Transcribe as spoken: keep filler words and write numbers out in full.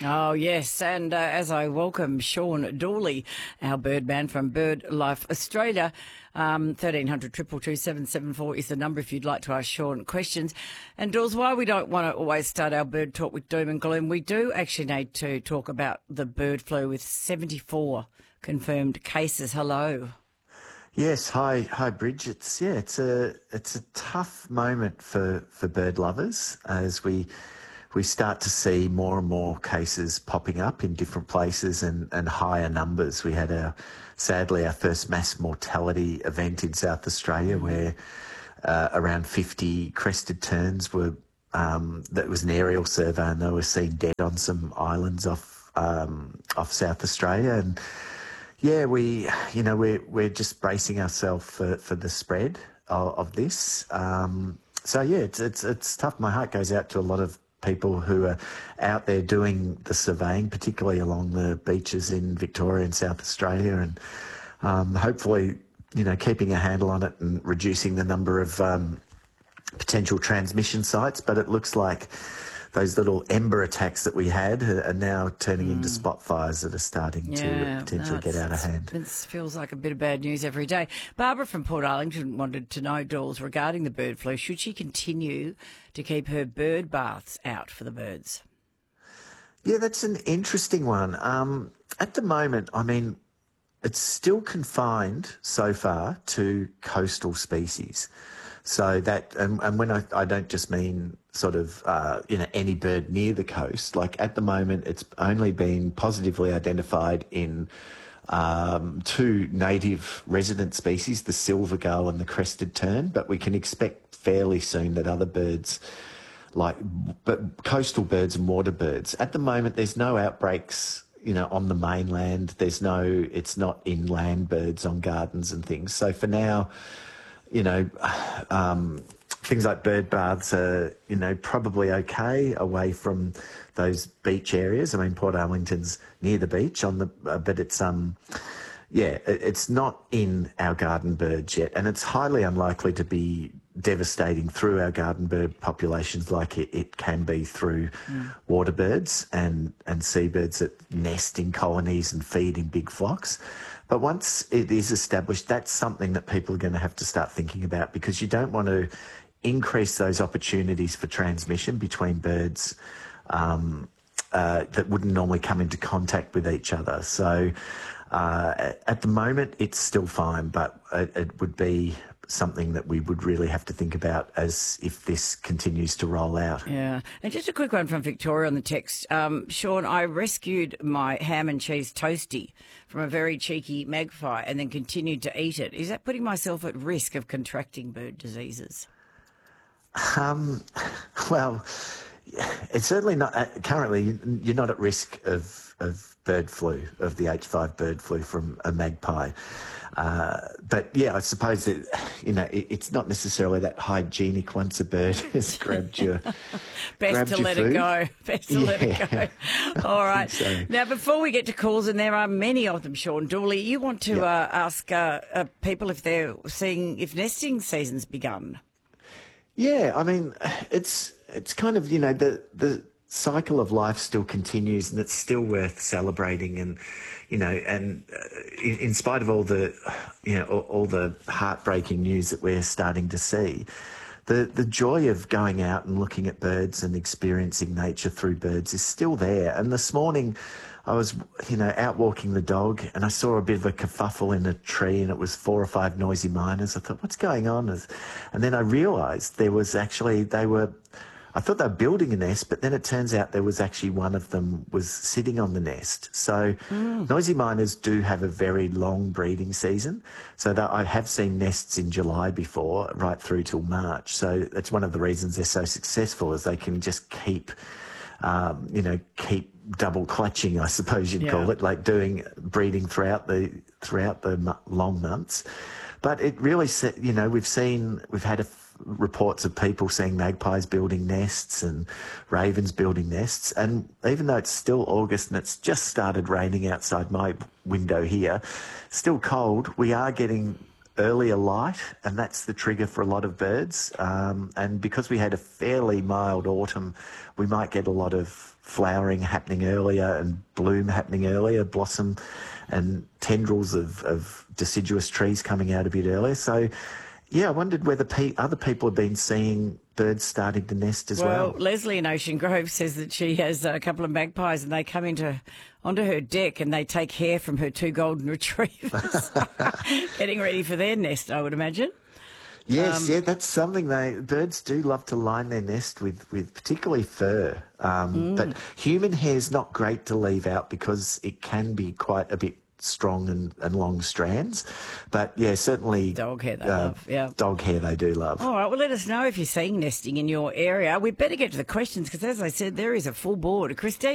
Oh, yes. And uh, as I welcome Sean Dawley, our birdman from BirdLife Australia, um, thirteen hundred, two two two, seven seven four is the number if you'd like to ask Sean questions. And, Dawes, while we don't want to always start our bird talk with doom and gloom, we do actually need to talk about the bird flu with seventy-four confirmed cases. Hello. Yes, hi, hi, Bridge. It's yeah, it's a it's a tough moment for, for bird lovers as we we start to see more and more cases popping up in different places and, and higher numbers. We had our sadly our first mass mortality event in South Australia mm-hmm. where uh, around fifty crested terns were. Um, that was an aerial survey, and they were seen dead on some islands off um, off South Australia and. Yeah, we, you know, we're we're just bracing ourselves for, for the spread of, of this. Um, so yeah, it's it's it's tough. My heart goes out to a lot of people who are out there doing the surveying, particularly along the beaches in Victoria and South Australia, and um, hopefully, you know, keeping a handle on it and reducing the number of um, potential transmission sites. But it looks like those little ember attacks that we had are now turning mm. into spot fires that are starting yeah, to potentially no, get out of hand. It feels like a bit of bad news every day. Barbara from Port Arlington wanted to know, Dawes, regarding the bird flu, should she continue to keep her bird baths out for the birds? Yeah, that's an interesting one. Um, at the moment, I mean, it's still confined so far to coastal species. So that, and, and when I, I don't just mean sort of, uh, you know, any bird near the coast. Like at the moment, it's only been positively identified in um, two native resident species, the silver gull and the crested tern, but we can expect fairly soon that other birds, like but coastal birds and water birds. At the moment, there's no outbreaks, you know, on the mainland. There's no, it's not inland birds on gardens and things. So for now, you know, um, things like bird baths are, you know, probably okay away from those beach areas. I mean, Port Arlington's near the beach on the, uh, but it's, um, yeah, it, it's not in our garden birds yet. And it's highly unlikely to be devastating through our garden bird populations like it, it can be through mm. water birds and, and seabirds that nest in colonies and feed in big flocks. But once it is established, that's something that people are going to have to start thinking about, because you don't want to increase those opportunities for transmission between birds um, uh, that wouldn't normally come into contact with each other. So uh, at the moment, it's still fine, but it, it would be something that we would really have to think about as if this continues to roll out. Yeah. And just a quick one from Victoria on the text. Um, Sean, I rescued my ham and cheese toastie from a very cheeky magpie and then continued to eat it. Is that putting myself at risk of contracting bird diseases? Um, well, it's certainly not. Uh, currently, you're not at risk of, of bird flu, of the H five bird flu from a magpie. Uh, but yeah, I suppose that, you know, it, it's not necessarily that hygienic once a bird has grabbed your Best grabbed to your let food. it go. Best to yeah. let it go. All right. So. Now, before we get to calls, and there are many of them, Sean Dawley, you want to yep. uh, ask uh, uh, people if they're seeing if nesting season's begun. Yeah, I mean, it's it's kind of, you know, the the cycle of life still continues, and it's still worth celebrating. And, you know, and uh, in, in spite of all the, you know, all, all the heartbreaking news that we're starting to see, the the joy of going out and looking at birds and experiencing nature through birds is still there. And this morning, I was, you know, out walking the dog, and I saw a bit of a kerfuffle in a tree, and it was four or five noisy miners. I thought, what's going on? And then I realised there was actually, they were, I thought they were building a nest, but then it turns out there was actually one of them was sitting on the nest. So mm. noisy miners do have a very long breeding season. So that I have seen nests in July before, right through till March. So that's one of the reasons they're so successful, is they can just keep, um, you know, keep double clutching, I suppose you'd yeah. call it, like doing breeding throughout the throughout the m- long months. But it really, you know, we've seen, we've had a f- reports of people seeing magpies building nests and ravens building nests. And even though it's still August and it's just started raining outside my window here, still cold, we are getting earlier light, and that's the trigger for a lot of birds. Um, and because we had a fairly mild autumn, we might get a lot of flowering happening earlier and bloom happening earlier, blossom and tendrils of, of deciduous trees coming out a bit earlier. So, yeah, I wondered whether pe- other people have been seeing birds starting to nest as well. Well, Leslie in Ocean Grove says that she has a couple of magpies and they come into onto her deck and they take hair from her two golden retrievers, getting ready for their nest, I would imagine. Yes, Um, yeah, that's something they birds do love to line their nest with, with particularly fur. Um, Mm. But human hair is not great to leave out because it can be quite a bit strong and, and long strands. But yeah, certainly Dog hair they uh, love, yeah. Dog hair they do love. All right, well, let us know if you're seeing nesting in your area. We better get to the questions because, as I said, there is a full board. Christine.